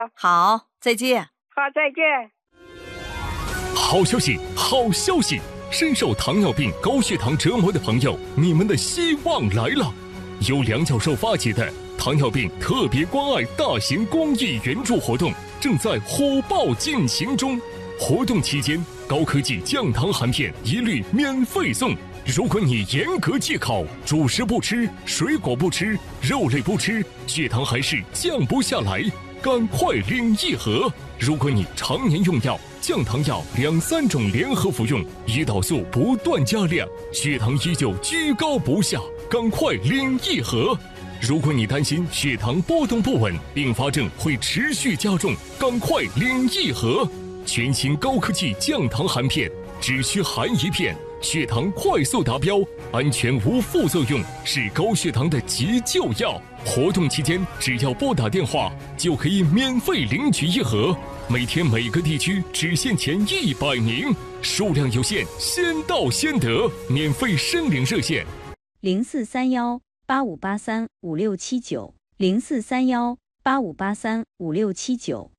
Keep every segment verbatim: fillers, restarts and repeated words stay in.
好，再见。 好，再见。 好消息，好消息！深受糖尿病、高血糖折磨的朋友，你们的希望来了！由梁教授发起的糖尿病特别关爱大型公益援助活动正在火爆进行中。活动期间，高科技降糖含片一律免费送。如果你严格戒口，主食不吃，水果不吃，肉类不吃，血糖还是降不下来，赶快领一盒。如果你常年用药，降糖药两三种联合服用，胰岛素不断加量，血糖依旧居高不下，赶快领一盒。如果你担心血糖波动不稳，并发症会持续加重，赶快领一盒。全新高科技降糖含片，只需含一片，血糖快速达标，安全无副作用，是高血糖的急救药。活动期间，只要拨打电话，就可以免费领取一盒。每天每个地区只限前一百名，数量有限，先到先得。免费申领热线： 零四三幺八五八三五六七九，零四三幺八五八三五六七九。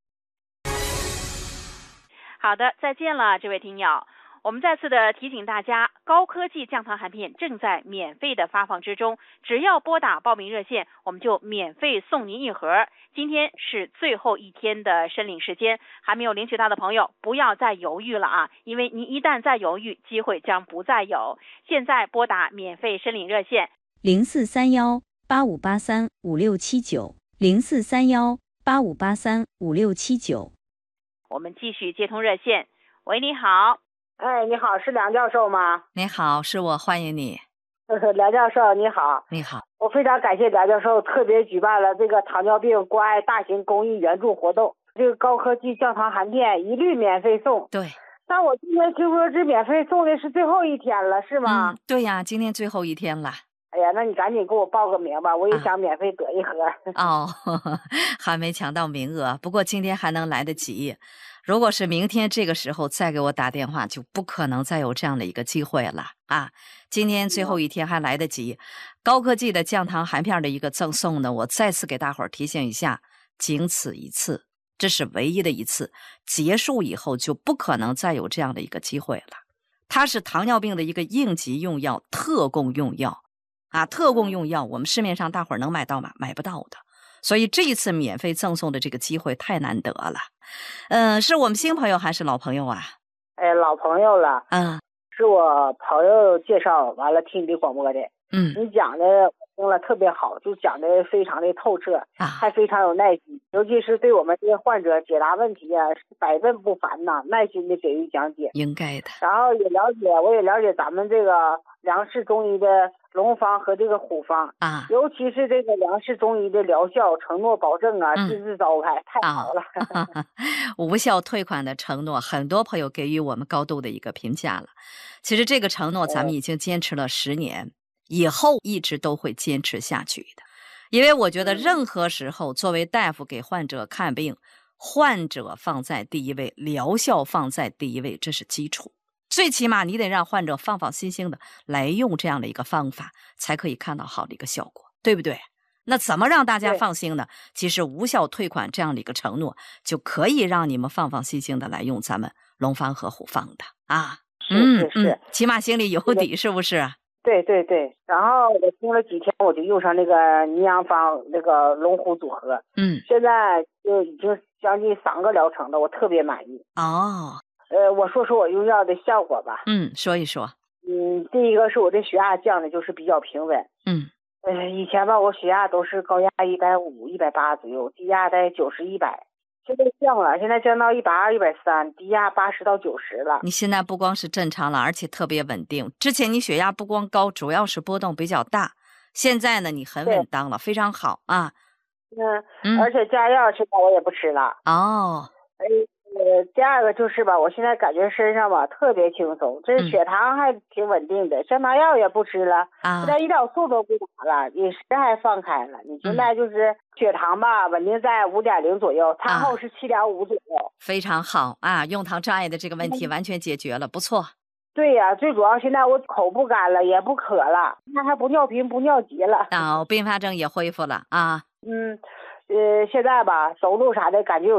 好的，再见了，这位听友。我们再次的提醒大家，高科技降糖含片正在免费的发放之中，只要拨打报名热线，我们就免费送您一盒。今天是最后一天的申领时间，还没有领取到的朋友不要再犹豫了啊，因为您一旦再犹豫，机会将不再有。现在拨打免费申领热线零四三幺八五八三五六七九，零四三幺八五八三五六七九。 我们继续接通热线。喂，你好。 哎，你好，是梁教授吗？ 你好，是我，欢迎你。 梁教授你好。 你好。 我非常感谢梁教授特别举办了这个糖尿病关爱大型公益援助活动，这个高科技降糖含片一律免费送。 对。 但我今天听说这免费送的是最后一天了，是吗？ 嗯，对呀，今天最后一天了。 哎呀，那你赶紧给我报个名吧，我也想免费得一盒。 啊、哦呵呵，还没抢到名额，不过今天还能来得及。如果是明天这个时候再给我打电话，就不可能再有这样的一个机会了啊！今天最后一天还来得及。高科技的降糖含片的一个赠送呢，我再次给大伙儿提醒一下，仅此一次，这是唯一的一次，结束以后就不可能再有这样的一个机会了。它是糖尿病的一个应急用药，特供用药啊，特供用药我们市面上大伙儿能买到吗？买不到的。所以这一次免费赠送的这个机会太难得了。嗯、呃，是我们新朋友还是老朋友啊？ 哎，老朋友了。 嗯， 是我朋友介绍完了听你的广播的。 嗯， 你讲的听了特别好，就讲的非常的透彻， 啊， 还非常有耐心，尤其是对我们这些患者解答问题啊，是百问不烦呐，耐心的给予讲解。 应该的。 然后也了解，我也了解咱们这个梁氏中医的龙方和这个虎方啊， 尤其是这个梁氏中医的疗效承诺保证啊， 嗯、 金字招牌太好了。 啊、无效退款的承诺，很多朋友给予我们高度的一个评价了。其实这个承诺咱们已经坚持了十年。以后一直都会坚持下去的，因为我觉得任何时候作为大夫给患者看病，患者放在第一位，疗效放在第一位，这是基础。最起码你得让患者放放心心的来用这样的一个方法，才可以看到好的一个效果，对不对？那怎么让大家放心呢？其实无效退款这样的一个承诺，就可以让你们放放心心的来用咱们龙方和虎方的啊。 是是是、 嗯嗯，起码心里有底，是不是？ 对对对，然后我听了几天，我就用上那个尼阳方那个龙虎组合， 嗯， 现在就已经将近三个疗程了，我特别满意。 哦， 呃，我说说我用药的效果吧。 嗯，说一说。 嗯，第一个是我的血压降的就是比较平稳。 嗯， 呃，以前吧，我血压都是高压一百五、一百八左右，低压在九十、一百。现在降了，现在降到一百二、一百三，低压八十到九十了。 你现在不光是正常了，而且特别稳定。之前你血压不光高，主要是波动比较大。现在呢，你很稳当了，非常好啊。 嗯， 嗯而且加药现在我也不吃了。 哦。 哎，呃，第二个就是吧，我现在感觉身上吧特别轻松，这血糖还挺稳定的，降糖药也不吃了， 啊， 现在胰岛素都不打了，饮食还放开了。你现在就是血糖吧，稳定在五点零左右，餐后是七点五左右， 非常好啊，用糖障碍的这个问题完全解决了，不错。 对呀、啊，最主要现在我口不干了，也不渴了，那还不尿频不尿急了， 啊，并发症也恢复了啊。 嗯，呃，现在吧走路啥的感觉有